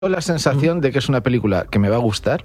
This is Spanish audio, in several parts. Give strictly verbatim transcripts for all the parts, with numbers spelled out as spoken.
la sensación mm. de que es una película que me va a gustar,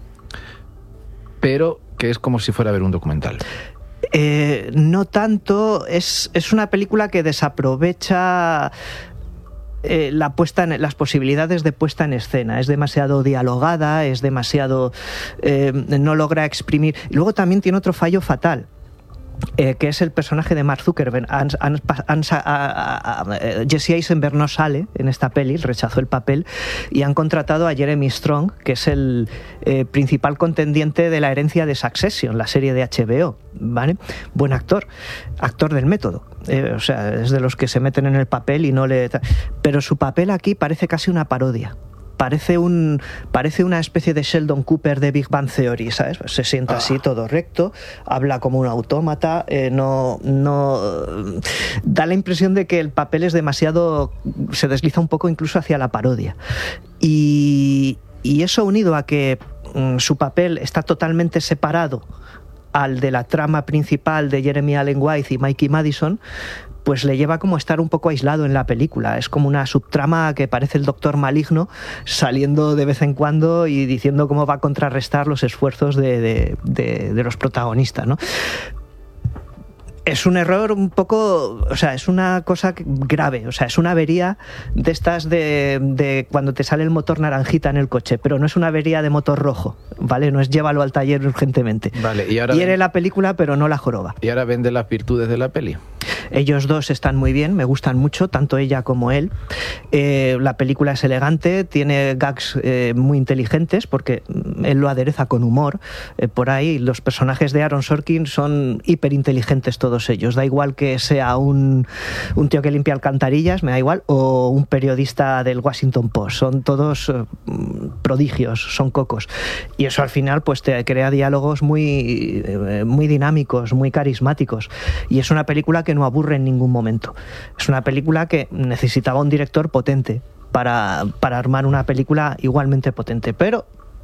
pero que es como si fuera a ver un documental. Eh, no tanto, es, es una película que desaprovecha eh, la puesta en, las posibilidades de puesta en escena. Es demasiado dialogada, es demasiado... Eh, no logra exprimir. Y luego también tiene otro fallo fatal. Eh, que es el personaje de Mark Zuckerberg. Han, han, han, a, a, a, Jesse Eisenberg no sale en esta peli, rechazó el papel, y han contratado a Jeremy Strong, que es el eh, principal contendiente de la herencia de Succession, la serie de H B O, ¿vale? Buen actor, actor del método, eh, o sea, es de los que se meten en el papel y no le... Pero su papel aquí parece casi una parodia. Parece, un, parece una especie de Sheldon Cooper de Big Bang Theory, ¿sabes? Se sienta así ah. todo recto, habla como un autómata, eh, no, no... Da la impresión de que el papel es demasiado... se desliza un poco incluso hacia la parodia. Y, y eso unido a que mm, su papel está totalmente separado al de la trama principal de Jeremy Allen White y Mikey Madison, pues le lleva como a estar un poco aislado en la película. Es como una subtrama que parece el Doctor Maligno saliendo de vez en cuando y diciendo cómo va a contrarrestar los esfuerzos de, de, de, de los protagonistas, ¿no? Es un error un poco, o sea, es una cosa grave, o sea, es una avería de estas de, de cuando te sale el motor naranjita en el coche, pero no es una avería de motor rojo, ¿vale? No es llévalo al taller urgentemente. Vale, y ahora Hiere ven... la película, pero no la joroba. Y ahora vende las virtudes de la peli. Ellos dos están muy bien, me gustan mucho, tanto ella como él. Eh, la película es elegante, tiene gags eh, muy inteligentes, porque él lo adereza con humor. Eh, por ahí los personajes de Aaron Sorkin son hiperinteligentes todos ellos. Da igual que sea un, un tío que limpia alcantarillas, me da igual, o un periodista del Washington Post. Son todos eh, prodigios, son cocos. Y eso al final pues te crea diálogos muy, eh, muy dinámicos, muy carismáticos. Y es una película que no aburre en ningún momento. Es una película que necesitaba un director potente para, para armar una película igualmente potente, pero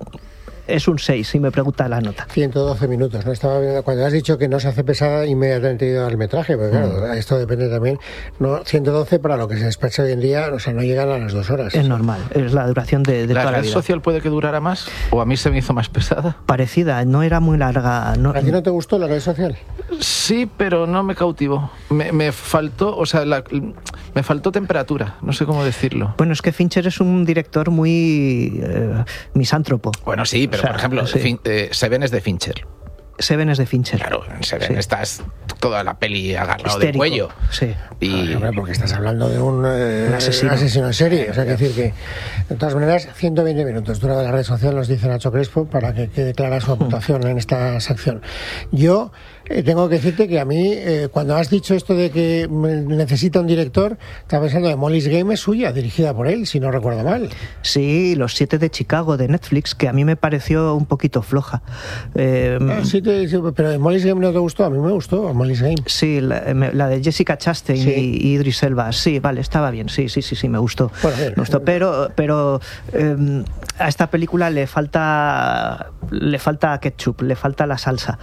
es un seis, si me pregunta la nota. ciento doce minutos, ¿no? Estaba viendo, cuando has dicho que no se hace pesada, inmediatamente he ido al metraje, porque claro, mm. esto depende también, no, ciento doce para lo que se despacha hoy en día, o sea, no llegan a las dos horas. Es normal, es la duración de, de ¿La toda la red vida. social puede que durara más? ¿O a mí se me hizo más pesada? Parecida, no era muy larga. No... ¿A ti no te gustó la red social? Sí, pero no me cautivó. Me, me faltó, o sea, la, me faltó temperatura, no sé cómo decirlo. Bueno, es que Fincher es un director muy eh, misántropo. Bueno, sí, pero o sea, por ejemplo, sí. fin, eh, Seven es de Fincher. Seven es de Fincher. Claro, en Seven sí. estás toda la peli agarrado Histérico, del cuello. Sí. Y... Ah, porque estás hablando de un, eh, un asesino. asesino en serie. O sea, que decir que, de todas maneras, ciento veinte minutos dura de la red social, nos dice Nacho Crespo, para que quede clara su apuntación en esta sección. Yo eh, tengo que decirte que a mí, eh, cuando has dicho esto de que necesita un director, estaba pensando de Molly's Game, es suya, dirigida por él, si no recuerdo mal. Sí, Los siete de Chicago, de Netflix, que a mí me pareció un poquito floja. Eh, ah, sí, te, sí, pero Molly's Game no te gustó, a mí me gustó Molly's Game. Sí, la, la de Jessica Chastain sí. y, y Idris Elba, sí, vale, estaba bien, sí, sí, sí, sí, me gustó. Bueno, bien, me gustó pero pero eh, a esta película le falta le falta ketchup, le falta la salsa.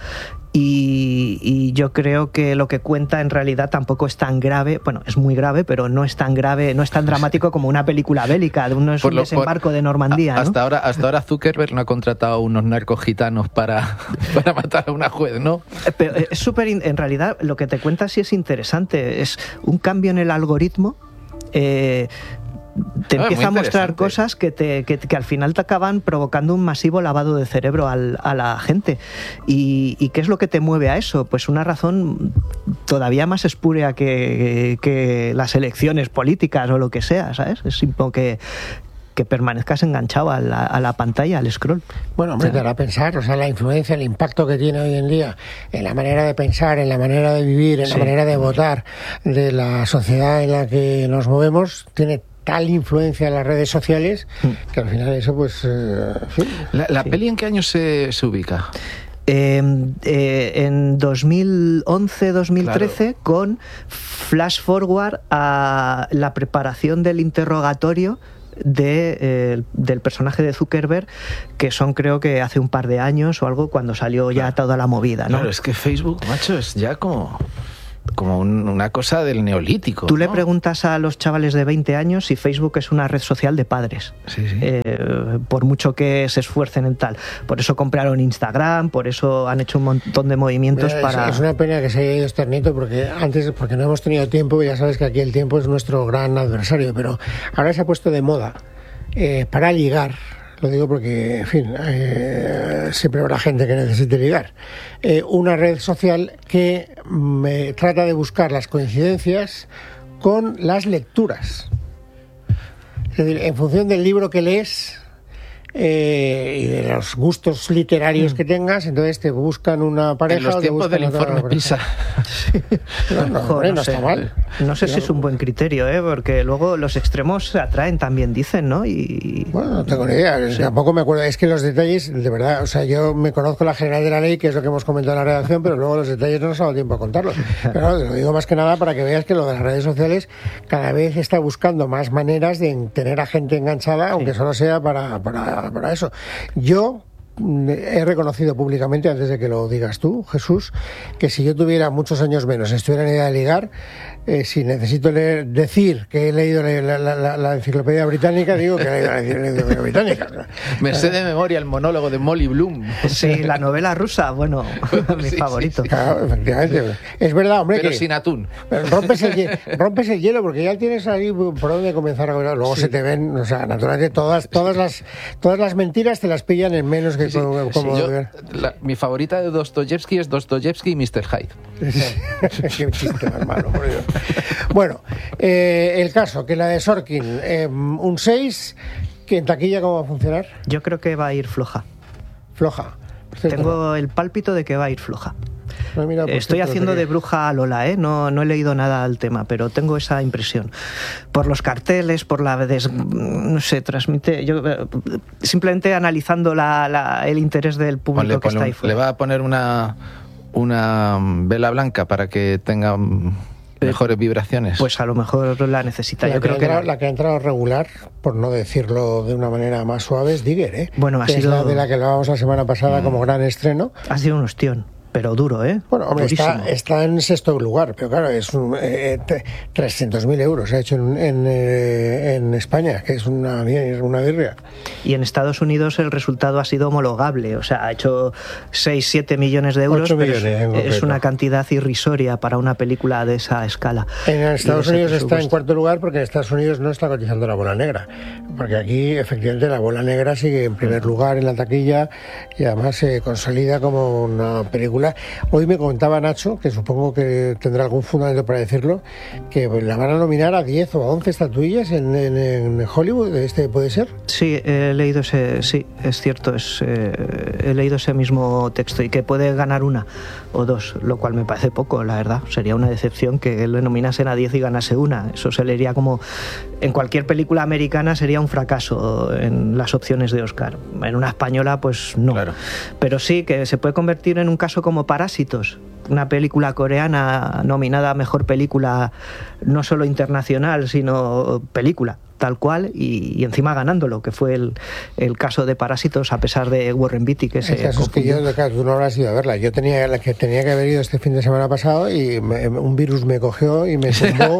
Y, y yo creo que lo que cuenta en realidad tampoco es tan grave, bueno, es muy grave, pero no es tan grave, no es tan dramático como una película bélica, no es por un lo, desembarco por, de Normandía, a, hasta ¿no? ahora hasta ahora Zuckerberg no ha contratado a unos narcos gitanos para, para matar a una juez, ¿no? Pero es súper, en realidad lo que te cuenta sí es interesante, es un cambio en el algoritmo. eh, te no, empieza a mostrar cosas que, te, que, que al final te acaban provocando un masivo lavado de cerebro al, a la gente. Y, ¿Y qué es lo que te mueve a eso? Pues una razón todavía más espúrea que, que las elecciones políticas o lo que sea, ¿sabes? Es simple que... que permanezcas enganchado a la, a la pantalla, al scroll. Bueno, hombre, te hará pensar, o sea, la influencia, el impacto que tiene hoy en día en la manera de pensar, en la manera de vivir, en sí. la manera de votar de la sociedad en la que nos movemos, tiene tal influencia en las redes sociales que al final eso pues... Eh, sí. ¿La, la sí. peli en qué año se, se ubica? Eh, eh, en dos mil once dos mil trece, claro. Con flash forward a la preparación del interrogatorio de, eh, del personaje de Zuckerberg, que son creo que hace un par de años o algo, cuando salió ya claro. toda la movida, ¿no? Claro, es que Facebook, macho, es ya como... como un, una cosa del neolítico. Tú ¿no? le preguntas a los chavales de veinte años si Facebook es una red social de padres. Sí, sí. Eh, por mucho que se esfuercen en tal. Por eso compraron Instagram, por eso han hecho un montón de movimientos es, para... Es una pena que se haya ido este Ernesto, porque antes, porque no hemos tenido tiempo, ya sabes que aquí el tiempo es nuestro gran adversario, pero ahora se ha puesto de moda eh, para ligar. Lo digo porque, en fin, eh, siempre habrá gente que necesite ligar. Eh, una red social que me trata de buscar las coincidencias con las lecturas. Es decir, en función del libro que lees eh, y de los gustos literarios mm. que tengas, entonces te buscan una pareja. En los o te tiempos del informe PISA. No, no, Ojo, hombre, no no sé, está mal. No sé si es un buen criterio, ¿eh? Porque luego los extremos se atraen también, dicen, ¿no? Y... Bueno, no tengo ni idea, sí. Tampoco me acuerdo. Es que los detalles, de verdad, o sea, yo me conozco la general de la ley, que es lo que hemos comentado en la redacción, pero luego los detalles no nos ha dado tiempo a contarlos. Pero te lo digo más que nada para que veas que lo de las redes sociales cada vez está buscando más maneras de tener a gente enganchada, aunque sí. solo sea para, para, para eso. Yo he reconocido públicamente, antes de que lo digas tú, Jesús, que si yo tuviera muchos años menos, estuviera en edad de ligar, eh, si necesito leer, decir que he leído la, la, la, la enciclopedia británica, digo que he leído la enciclopedia británica. Me sé de memoria el monólogo de Molly Bloom. Sí, la novela rusa, bueno, mi sí, favorito. Sí, sí. Claro, efectivamente. Es verdad, hombre. Pero que, sin atún. Pero rompes, el hielo, rompes el hielo porque ya tienes ahí por dónde comenzar a cobrar. Luego sí. se te ven, o sea, naturalmente todas, todas, las, todas las mentiras te las pillan en menos que... Sí, como, como, sí, yo, la, mi favorita de Dostoyevsky es Dostoyevsky y mister Hyde. Qué chiste más malo, por Dios. Bueno, eh, el caso, que la de Sorkin, eh, un seis, que en taquilla, ¿cómo va a funcionar? Yo creo que va a ir floja. Floja. Tengo el pálpito de que va a ir floja. No, mira, Estoy haciendo de bruja a Lola, ¿eh? No, no he leído nada al tema, pero tengo esa impresión. Por los carteles, por la... Des... no sé, transmite... Yo, simplemente analizando la, la, el interés del público ponle, que ponle está ahí fuera. Le va a poner una, una vela blanca para que tenga mejores vibraciones. Pues a lo mejor la necesita. La Yo que creo que entrado, que la que ha entrado regular, por no decirlo de una manera más suave, es Digger, ¿eh? Bueno, ha que sido... es la de la que hablábamos la semana pasada mm. como gran estreno. Ha sido un ostión. Pero duro, ¿eh? Bueno, hombre, está, está en sexto lugar, pero claro, es un, eh, trescientos mil euros ha hecho en, en, eh, en España, que es una, una birria. Y en Estados Unidos el resultado ha sido homologable, o sea, ha hecho seis, siete millones de euros, ocho pero millones, es, es una cantidad irrisoria para una película de esa escala. En Estados Unidos está en cuarto lugar porque en Estados Unidos no está cotizando la bola negra, porque aquí efectivamente la bola negra sigue en primer lugar en la taquilla y además se consolida como una película. Hoy me comentaba Nacho, que supongo que tendrá algún fundamento para decirlo, que la van a nominar a diez o a once estatuillas en, en, en Hollywood. ¿Este puede ser? Sí, he leído ese, sí, es cierto, es, eh, he leído ese mismo texto y que puede ganar una o dos, lo cual me parece poco, la verdad. Sería una decepción que le nominasen a diez y ganase una. Eso se leería como, en cualquier película americana sería un fracaso en las opciones de Oscar. En una española, pues no. Claro. Pero sí que se puede convertir en un caso como Parásitos, una película coreana nominada a mejor película no solo internacional, sino película tal cual, y, y encima ganándolo, que fue el, el caso de Parásitos, a pesar de Warren Beatty, que se caso es que yo, claro, tú no habrás ido a verla. Yo tenía la que tenía que haber ido este fin de semana pasado y me, un virus me cogió y me tumbó.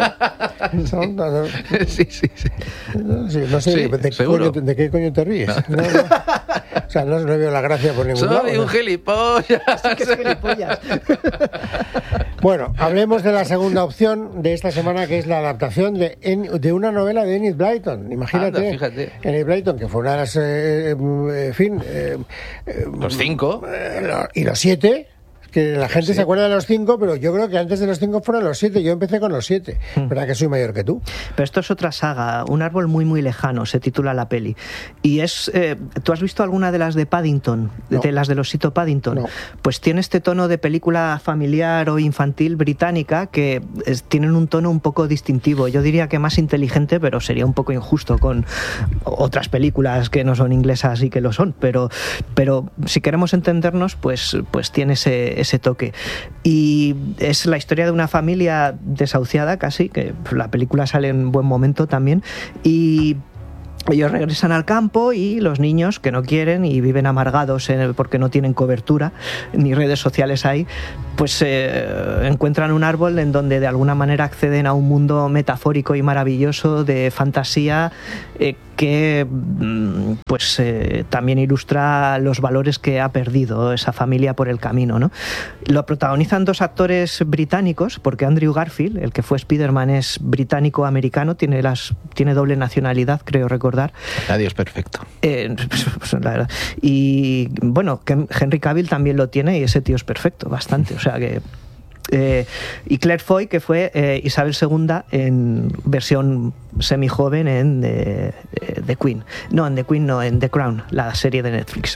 sí, sí, sí. No, sí, no sé sí, de, qué coño, de qué coño te ríes. No. No, no. O sea, no, no veo la gracia por ningún Soy lado. Soy un ¿no? gilipollas. Sí que es gilipollas. Bueno, hablemos de la segunda opción de esta semana, que es la adaptación de, de una novela de Enid Blyton. Imagínate, Anda, fíjate. Enid Blyton, que fue una de las, eh, eh, en fin... Eh, los cinco. Eh, y los siete... que la gente sí. se acuerda de los cinco, pero yo creo que antes de los cinco fueron los siete. Yo empecé con los siete, mm. ¿verdad que soy mayor que tú? Pero esto es otra saga, Un árbol muy muy lejano, se titula la peli. Y es, eh, ¿tú has visto alguna de las de Paddington? No. De las del osito Paddington. No. Pues tiene este tono de película familiar o infantil británica que es, tienen un tono un poco distintivo. Yo diría que más inteligente, pero sería un poco injusto con otras películas que no son inglesas y que lo son. Pero, pero si queremos entendernos, pues, pues tiene ese ese toque. Y es la historia de una familia desahuciada casi, que la película sale en buen momento también, y ellos regresan al campo y los niños que no quieren y viven amargados en el, porque no tienen cobertura ni redes sociales ahí, pues eh, encuentran un árbol en donde de alguna manera acceden a un mundo metafórico y maravilloso de fantasía eh, que pues eh, también ilustra los valores que ha perdido esa familia por el camino, ¿no? Lo protagonizan dos actores británicos, porque Andrew Garfield, el que fue Spider-Man, es británico-americano, tiene, las, tiene doble nacionalidad, creo recordar. Adiós, perfecto. Eh, la verdad. Y bueno, que Henry Cavill también lo tiene y ese tío es perfecto, bastante, o sea que... Eh, y Claire Foy, que fue eh, Isabel segunda en versión semi-joven en The, The Queen. No, en The Queen no, en The Crown, la serie de Netflix.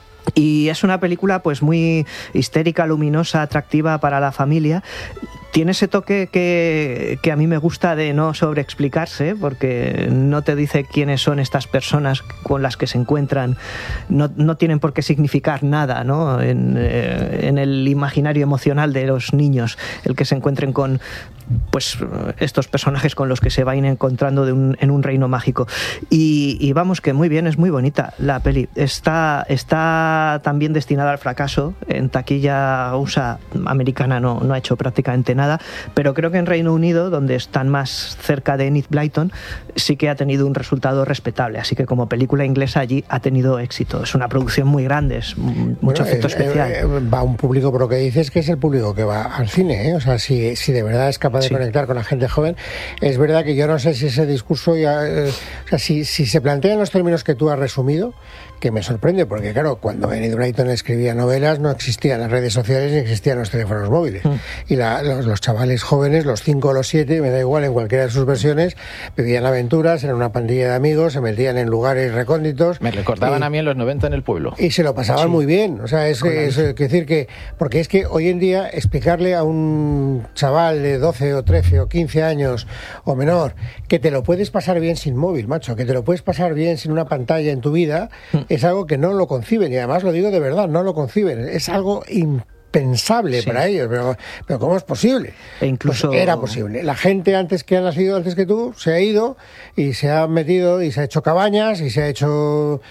Y es una película pues muy histérica, luminosa, atractiva para la familia. Tiene ese toque que, que a mí me gusta de no sobreexplicarse, porque no te dice quiénes son estas personas con las que se encuentran, no, no tienen por qué significar nada, ¿no? En, eh, en el imaginario emocional de los niños, el que se encuentren con pues estos personajes con los que se van encontrando de un, en un reino mágico. Y, y vamos, que muy bien, es muy bonita la peli. Está, está también destinada al fracaso. En taquilla U S A americana no, no ha hecho prácticamente nada, pero creo que en Reino Unido, donde están más cerca de Enid Blyton, sí que ha tenido un resultado respetable. Así que como película inglesa allí ha tenido éxito. Es una producción muy grande, es mucho bueno, efecto es, especial. Eh, va a un público, por lo que dices, que es el público que va al cine, ¿eh? O sea, si, si de verdad es capaz de sí. conectar con la gente joven. Es verdad que yo no sé si ese discurso ya, eh, o sea, si, si se plantea en los términos que tú has resumido, que me sorprende, porque claro, cuando Enid Blyton escribía novelas no existían las redes sociales ni existían los teléfonos móviles. Mm. Y la, los, los chavales jóvenes, los cinco o los siete, me da igual, en cualquiera de sus versiones, vivían aventuras, eran una pandilla de amigos, se metían en lugares recónditos. Me recordaban y, a mí en los noventa en el pueblo. Y se lo pasaban sí. muy bien. O sea, es, es, es decir que, porque es que hoy en día explicarle a un chaval de doce o trece o quince años o menor que te lo puedes pasar bien sin móvil, macho, que te lo puedes pasar bien sin una pantalla en tu vida, mm. es algo que no lo conciben, y además lo digo de verdad, no lo conciben, es algo impensable sí. para ellos, pero, pero ¿cómo es posible? E incluso pues era posible. La gente antes que ha nacido, antes que tú, se ha ido y se ha metido y se ha hecho cabañas y se ha hecho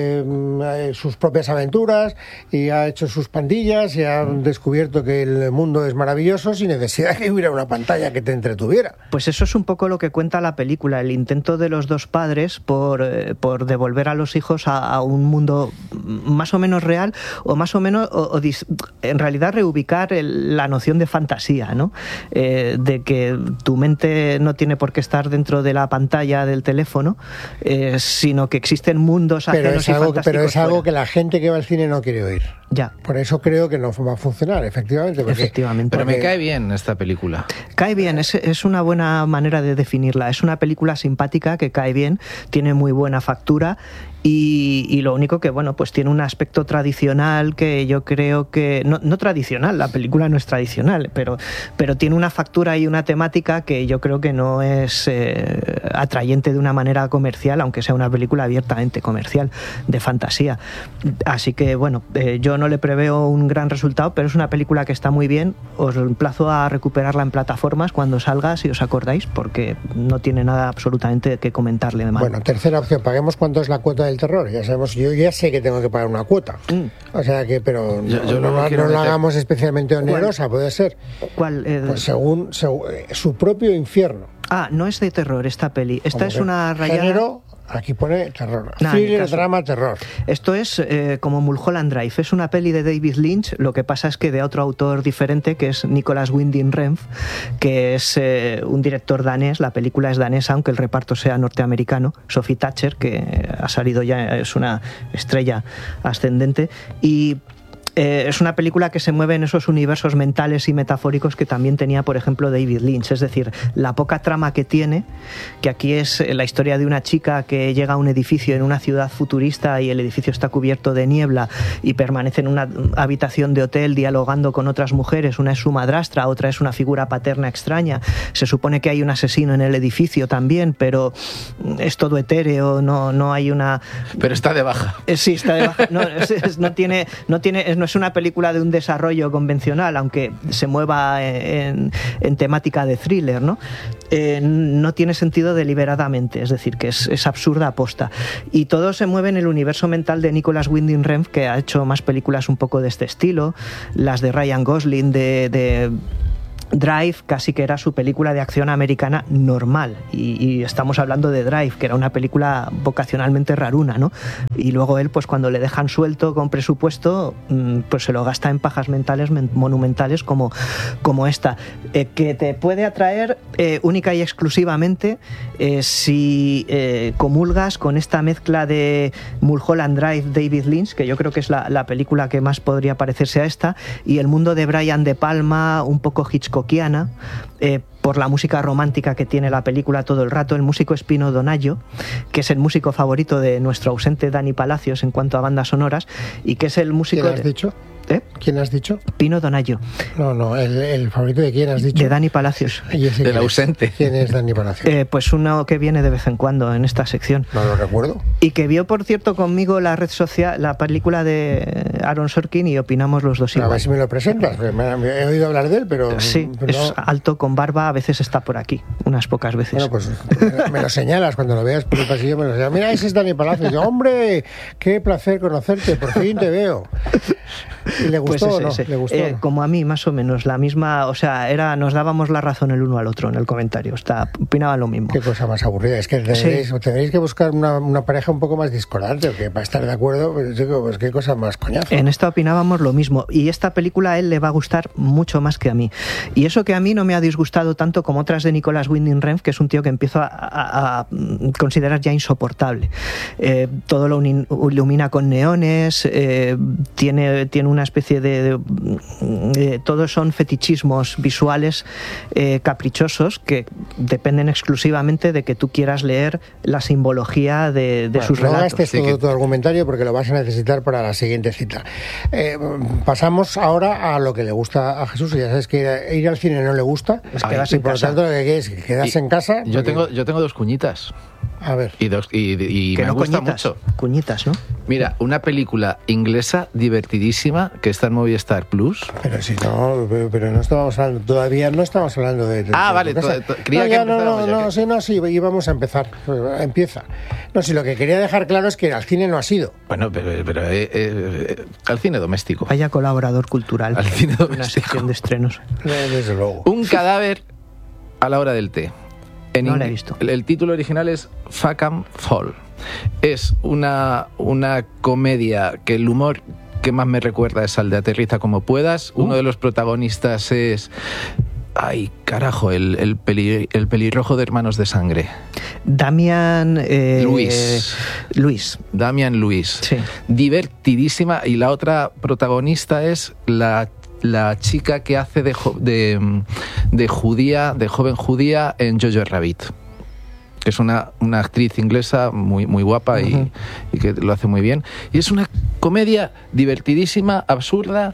eh, sus propias aventuras y ha hecho sus pandillas y ha mm. descubierto que el mundo es maravilloso sin necesidad de que hubiera una pantalla que te entretuviera. Pues eso es un poco lo que cuenta la película, el intento de los dos padres por, eh, por devolver a los hijos a, a un mundo más o menos real o más o menos o, o dis, en realidad reubicar el, la noción de fantasía, ¿no? Eh, de que tu mente no tiene por qué estar dentro de la pantalla del teléfono, eh, sino que existen mundos ajenos pero es algo, y fantásticos. Pero es algo fuera. que la gente que va al cine no quiere oír. Ya. Por eso creo que no va a funcionar, efectivamente. Porque, efectivamente. Pero porque... me cae bien esta película. Cae bien, es, es una buena manera de definirla. Es una película simpática que cae bien, tiene muy buena factura. Y, y lo único que, bueno, pues tiene un aspecto tradicional que yo creo que... No, no tradicional, la película no es tradicional, pero, pero tiene una factura y una temática que yo creo que no es eh, atrayente de una manera comercial, aunque sea una película abiertamente comercial, de fantasía. Así que, bueno, eh, yo no le preveo un gran resultado, pero es una película que está muy bien. Os emplazo a recuperarla en plataformas cuando salga, si os acordáis, porque no tiene nada absolutamente que comentarle de mal. Bueno, tercera opción, paguemos cuánto es la cuota del terror. Ya sabemos, yo ya sé que tengo que pagar una cuota. Mm. O sea que, pero yo, yo no, no, no lo hagamos especialmente onerosa, puede ser. ¿Cuál? Eh, pues según, según su propio infierno. Ah, no es de terror esta peli. Esta es una rayada... Género, aquí pone terror. Nah, thriller, drama, terror. Esto es eh, como Mulholland Drive. Es una peli de David Lynch. Lo que pasa es que de otro autor diferente, que es Nicolas Winding Refn, que es eh, un director danés. La película es danesa, aunque el reparto sea norteamericano. Sophie Thatcher, que ha salido ya, es una estrella ascendente. Y... Eh, es una película que se mueve en esos universos mentales y metafóricos que también tenía, por ejemplo, David Lynch. Es decir, la poca trama que tiene, que aquí es la historia de una chica que llega a un edificio en una ciudad futurista y el edificio está cubierto de niebla y permanece en una habitación de hotel dialogando con otras mujeres. Una es su madrastra, otra es una figura paterna extraña. Se supone que hay un asesino en el edificio también, pero es todo etéreo, no, no hay una... Pero está de baja. Eh, sí, está de baja. No, es, es, no tiene... No tiene es, no es una película de un desarrollo convencional, aunque se mueva en, en temática de thriller, ¿no? Eh, no tiene sentido deliberadamente, es decir, que es, es absurda aposta. Y todo se mueve en el universo mental de Nicolas Winding Refn, que ha hecho más películas un poco de este estilo, las de Ryan Gosling, de, de Drive, casi que era su película de acción americana normal, y, y estamos hablando de Drive, que era una película vocacionalmente raruna, ¿no? Y luego él, pues cuando le dejan suelto con presupuesto, pues se lo gasta en pajas mentales monumentales como, como esta, eh, que te puede atraer eh, única y exclusivamente eh, si eh, comulgas con esta mezcla de Mulholland Drive, David Lynch, que yo creo que es la, la película que más podría parecerse a esta, y el mundo de Brian De Palma, un poco Hitchcock, Eh, por la música romántica que tiene la película todo el rato. El músico es Pino Donaggio, que es el músico favorito de nuestro ausente Dani Palacios en cuanto a bandas sonoras, y que es el músico... ¿Quién has dicho? ¿Eh? ¿Quién has dicho? Pino Donaggio. No, no, el, el favorito de quién has dicho. De Dani Palacios. Del ausente. ¿Quién es Dani Palacios? Eh, pues uno que viene de vez en cuando en esta sección. No lo recuerdo. Y que vio, por cierto, conmigo la red social, la película de Aaron Sorkin, y opinamos los dos igual. A ver si me lo presentas. Me, me he oído hablar de él, pero... Sí, pero es no... alto, con barba, a veces está por aquí, unas pocas veces. Bueno, pues me, me lo señalas cuando lo veas por el pasillo, me lo señalas. Mira, ese es Dani Palacios. Yo, hombre, qué placer conocerte, por fin te veo. ¿Y le gustó pues o no? Ese. ¿Le gustó? Eh, como a mí, más o menos, la misma, o sea, era, nos dábamos la razón el uno al otro en el comentario, está, opinaba lo mismo. Qué cosa más aburrida, es que tendréis, sí. tendréis que buscar una, una pareja un poco más discordante, que para estar de acuerdo, pues, digo, pues qué cosa más coñazo. En esta opinábamos lo mismo, y esta película a él le va a gustar mucho más que a mí, y eso que a mí no me ha disgustado tanto como otras de Nicolas Winding Refn, que es un tío que empiezo a, a, a considerar ya insoportable. Eh, todo lo ilumina con neones, eh, tiene, tiene una especie de, de Eh, todos son fetichismos visuales eh, caprichosos que dependen exclusivamente de que tú quieras leer la simbología de, de bueno, sus no relatos. gastes todo que... tu argumentario porque lo vas a necesitar para la siguiente cita. Eh, pasamos ahora a lo que le gusta a Jesús. Ya sabes que ir, ir al cine no le gusta, Es Ay, quedarse y por lo tanto lo que quieres es quedarse y en casa. Yo, porque... tengo, yo tengo dos cuñitas. A ver. Y, dos, y, y que me no gusta cuñitas, mucho. Cuñitas, ¿no? Mira, una película inglesa divertidísima que está en Movistar Plus. Pero si no, pero, pero no estábamos hablando, todavía no estamos hablando de... de ah, de vale, to, to, creía no, que ya, no, no, ya no, que... sí, no, sí, íbamos a empezar. Empieza. No, si lo que quería dejar claro es que al cine no ha sido. Bueno, pero, pero eh, eh, eh, al cine doméstico. Vaya colaborador cultural. Al cine doméstico. Una sección de estrenos. Desde luego. Un cadáver a la hora del té. En no la he visto. El, el título original es Fuck 'em Fall. Es una, una comedia que el humor que más me recuerda es al de Aterriza como puedas. Uh. Uno de los protagonistas es... Ay, carajo, el, el, peli, el pelirrojo de Hermanos de Sangre. Damian... Eh, Luis. Luis. Damian Luis. Sí. Divertidísima. Y la otra protagonista es la... la chica que hace de, de, de judía, de joven judía en Jojo Rabbit, que es una, una actriz inglesa muy, muy guapa y, uh-huh. y que lo hace muy bien. Y es una comedia divertidísima, absurda,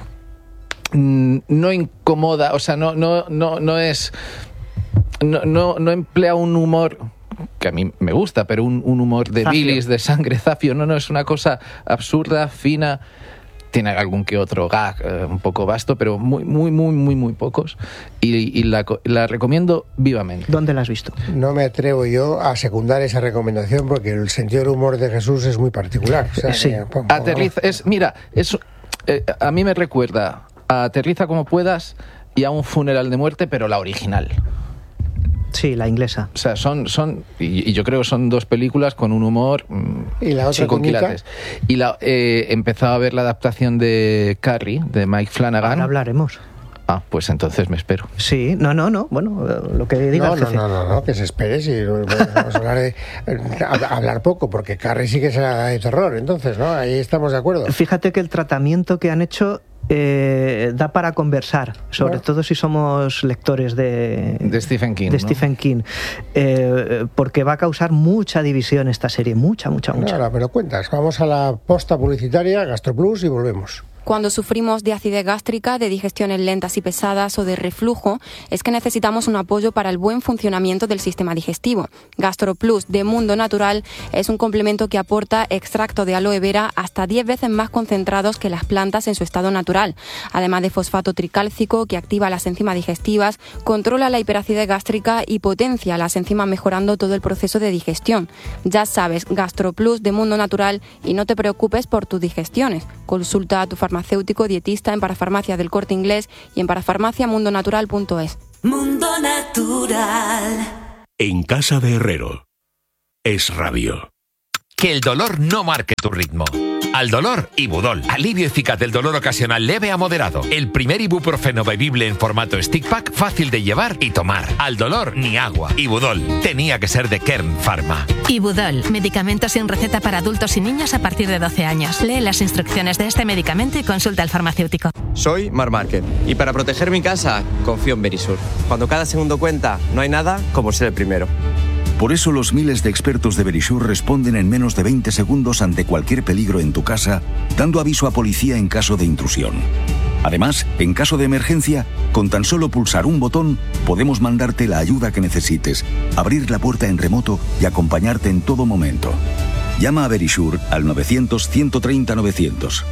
no incomoda, o sea, no, no, no, no es... No, no, no emplea un humor... que a mí me gusta, pero un, un humor de zafio. bilis, de sangre, zafio. No, no, es una cosa absurda, fina... Tiene algún que otro gag eh, un poco vasto, pero muy, muy, muy, muy, muy pocos. Y, y la, la recomiendo vivamente. ¿Dónde la has visto? No me atrevo yo a secundar esa recomendación porque el sentido del humor de Jesús es muy particular. O sea, sí. que, pum, Aterriza, es, mira, es, eh, a mí me recuerda a Aterriza como puedas y a Un funeral de muerte, pero la original. Sí, la inglesa. O sea, son, son y, y yo creo que son dos películas con un humor mmm, ¿Y la otra con quilates. Y la, eh, he empezado a ver la adaptación de Carrie, de Mike Flanagan. Ahora hablaremos. Ah, pues entonces me espero. Sí, no, no, no, bueno, lo que diga no, el no, jefe. no, no, no, que se espere, si vamos a hablar, de, a hablar poco, porque Carrie sí que será de terror, entonces, ¿no? Ahí estamos de acuerdo. Fíjate que el tratamiento que han hecho eh, da para conversar, sobre bueno. todo si somos lectores de, de Stephen King, de ¿no? Stephen King, eh, porque va a causar mucha división esta serie, mucha, mucha, mucha. Ahora, pero cuentas, vamos a la posta publicitaria, GastroPlus, y volvemos. Cuando sufrimos de acidez gástrica, de digestiones lentas y pesadas o de reflujo, es que necesitamos un apoyo para el buen funcionamiento del sistema digestivo. GastroPlus de Mundo Natural es un complemento que aporta extracto de aloe vera hasta diez veces más concentrados que las plantas en su estado natural. Además de fosfato tricálcico que activa las enzimas digestivas, controla la hiperacidez gástrica y potencia las enzimas mejorando todo el proceso de digestión. Ya sabes, GastroPlus de Mundo Natural y no te preocupes por tus digestiones. Consulta a tu farmacéutico dietista en Parafarmacia del Corte Inglés y en parafarmacia mundo natural punto es. Mundo Natural. En casa de Herrero. Es Radio. Que el dolor no marque tu ritmo. Al dolor, Ibudol. Alivio eficaz del dolor ocasional leve a moderado. El primer ibuprofeno bebible en formato stick pack, fácil de llevar y tomar. Al dolor, ni agua. Ibudol. Tenía que ser de Kern Pharma. Ibudol. Medicamento sin receta para adultos y niños a partir de doce años. Lee las instrucciones de este medicamento y consulta al farmacéutico. Soy Mar Márquez y para proteger mi casa confío en Verisur. Cuando cada segundo cuenta, no hay nada como ser el primero. Por eso los miles de expertos de Verisur responden en menos de veinte segundos ante cualquier peligro en tu casa, dando aviso a policía en caso de intrusión. Además, en caso de emergencia, con tan solo pulsar un botón, podemos mandarte la ayuda que necesites, abrir la puerta en remoto y acompañarte en todo momento. Llama a Verisur al novecientos, ciento treinta, novecientos.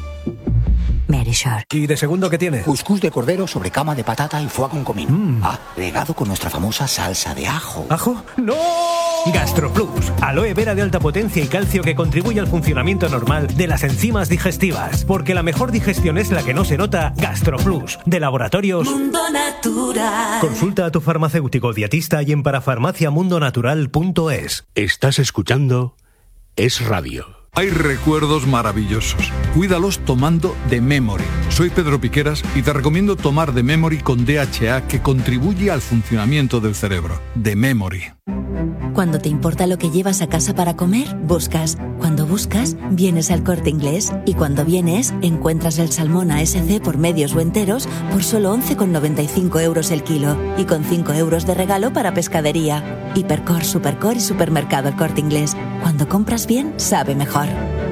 Verisur. ¿Y de segundo qué tiene? Cuscús de cordero sobre cama de patata y foie con comino. Mm. Ah, regado con nuestra famosa salsa de ajo. ¿Ajo? ¡No! GastroPlus. Aloe vera de alta potencia y calcio que contribuye al funcionamiento normal de las enzimas digestivas. Porque la mejor digestión es la que no se nota. GastroPlus. De Laboratorios Mundo Natural. Consulta a tu farmacéutico dietista y en parafarmacia mundo natural punto es. Estás escuchando Es Radio. Hay recuerdos maravillosos. Cuídalos tomando The Memory. Soy Pedro Piqueras y te recomiendo tomar The Memory con D H A que contribuye al funcionamiento del cerebro. The Memory. Cuando te importa lo que llevas a casa para comer, buscas. Cuando buscas, vienes al Corte Inglés. Y cuando vienes, encuentras el salmón A S C por medios o enteros por solo once con noventa y cinco euros el kilo. Y con cinco euros de regalo para pescadería. Hipercor, Supercor y Supermercado El Corte Inglés. Cuando compras bien, sabe mejor.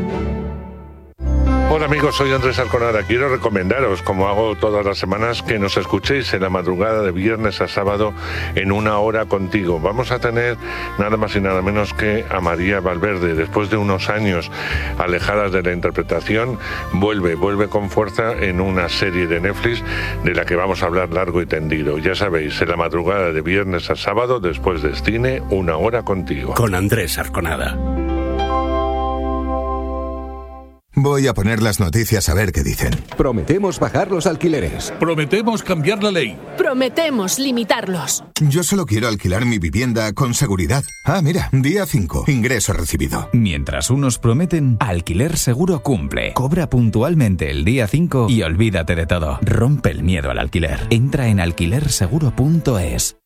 Hola amigos, soy Andrés Arconada. Quiero recomendaros, como hago todas las semanas, que nos escuchéis en la madrugada de viernes a sábado en Una Hora Contigo. Vamos a tener nada más y nada menos que a María Valverde. Después de unos años alejadas de la interpretación, vuelve, vuelve con fuerza en una serie de Netflix de la que vamos a hablar largo y tendido. Ya sabéis, en la madrugada de viernes a sábado, después de cine, Una Hora Contigo. Con Andrés Arconada. Voy a poner las noticias a ver qué dicen. Prometemos bajar los alquileres. Prometemos cambiar la ley. Prometemos limitarlos. Yo solo quiero alquilar mi vivienda con seguridad. Ah, mira, día cinco, ingreso recibido. Mientras unos prometen, Alquiler Seguro cumple. Cobra puntualmente el día cinco y olvídate de todo. Rompe el miedo al alquiler. Entra en alquiler seguro punto es.